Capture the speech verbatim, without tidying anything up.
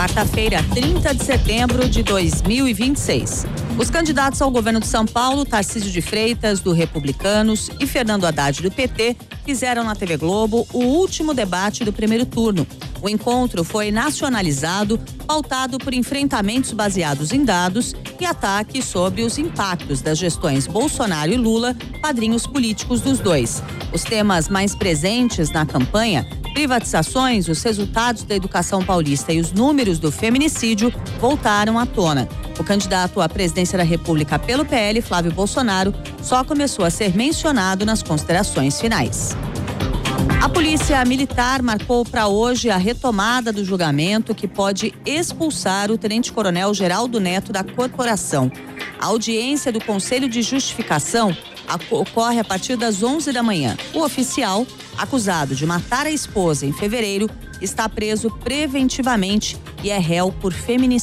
quarta-feira, trinta de setembro de dois mil e vinte e seis. Os candidatos ao governo de São Paulo, Tarcísio de Freitas, do Republicanos, e Fernando Haddad, do P T, fizeram na T V Globo o último debate do primeiro turno. O encontro foi nacionalizado, pautado por enfrentamentos baseados em dados e ataques sobre os impactos das gestões Bolsonaro e Lula, padrinhos políticos dos dois. Os temas mais presentes na campanha: privatizações, os resultados da educação paulista e os números do feminicídio voltaram à tona. O candidato à presidência da República pelo P L, Flávio Bolsonaro, só começou a ser mencionado nas considerações finais. A Polícia Militar marcou para hoje a retomada do julgamento que pode expulsar o tenente-coronel Geraldo Neto da corporação. A audiência do Conselho de Justificação ocorre a partir das onze da manhã. O oficial, acusado de matar a esposa em fevereiro, está preso preventivamente e é réu por feminicídio.